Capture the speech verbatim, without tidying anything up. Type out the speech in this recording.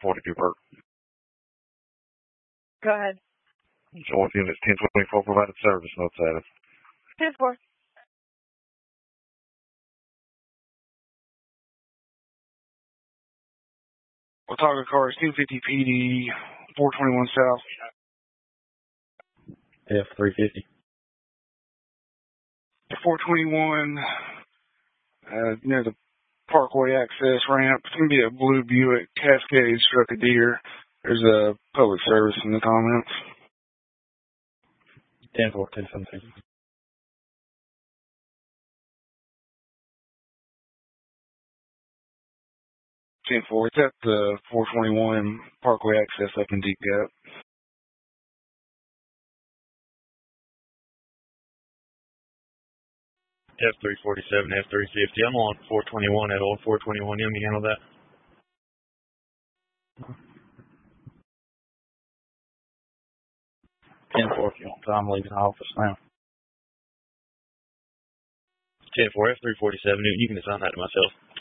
forty-two Burt. Go ahead. Joint Units ten twenty-four provided service, no status. ten four. Watauga cars two fifty P D, four twenty-one South. F three fifty. four twenty-one, uh, near the Parkway access ramp. It's going to be a blue Buick Cascade struck a deer. There's a public service in the comments. ten four, ten seventeen. ten four, it's at the four twenty-one Parkway access up in Deep Gap. F three forty-seven, F three fifty. I'm on four twenty-one at old four twenty-one M. You handle that? ten four if you want. I'm leaving the office now. ten four, F three forty-seven. You can assign that to myself.